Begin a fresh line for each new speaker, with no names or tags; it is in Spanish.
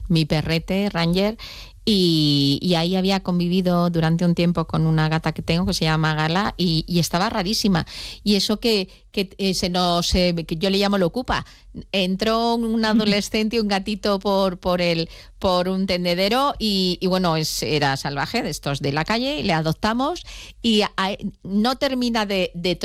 mi perrete Ranger. Y ahí había convivido durante un tiempo con una gata que tengo que se llama Gala y estaba rarísima. Y eso que yo le llamo lo ocupa. Entró un adolescente y un gatito por un tendedero y bueno, era salvaje de estos de la calle, le adoptamos y no termina de